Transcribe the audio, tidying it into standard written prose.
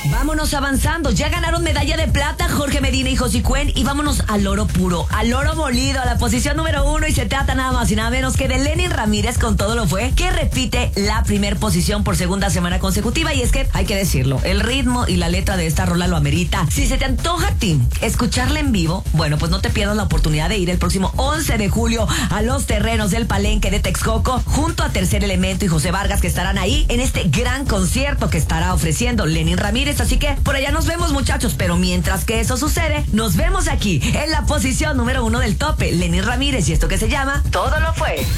Vámonos avanzando. Ya ganaron medalla de plata Jorge Medina y Josicuen. Y vámonos al oro puro, al oro molido, a la posición número 1. Y se trata nada más y nada menos que de Lenin Ramírez con Todo Lo Fue, que repite la primer posición por segunda semana consecutiva. Y es que, hay que decirlo, el ritmo y la letra de esta rola lo amerita. Si se te antoja a ti escucharla en vivo, bueno, pues no te pierdas la oportunidad de ir el próximo 11 de julio a los terrenos del Palenque de Texcoco, junto a Tercer Elemento y José Vargas, que estarán ahí en este gran concierto que estará ofreciendo Lenin Ramírez. Así que por allá nos vemos, muchachos. Pero mientras que eso sucede, nos vemos aquí en la posición número 1 del tope, Lenin Ramírez, y esto que se llama Todo Lo Fue.